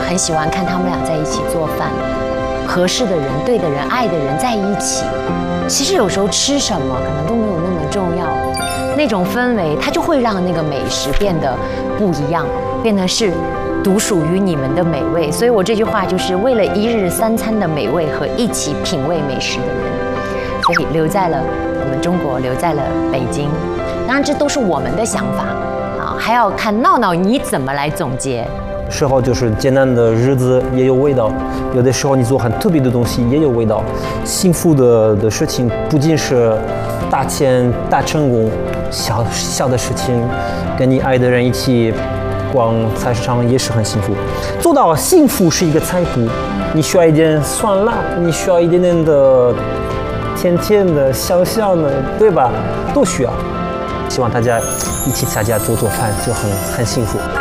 很喜欢看他们俩在一起做饭，合适的人、对的人、爱的人在一起。其实有时候吃什么可能都没有那么重要，那种氛围它就会让那个美食变得不一样，变得是独属于你们的美味。所以我这句话就是为了一日三餐的美味和一起品味美食的人，所以留在了我们中国，留在了北京。当然这都是我们的想法啊，还要看闹闹你怎么来总结。 时候就是艰难的日子也有味道，有的时候你做很特别的东西也有味道。幸福的事情不仅是大钱大成功，小的事情，跟你爱的人一起逛菜市场也是很幸福。做到幸福是一个财富，你需要一点酸辣，你需要一点点的甜甜的、香香的，对吧？都需要。希望大家一起在家做饭就很幸福。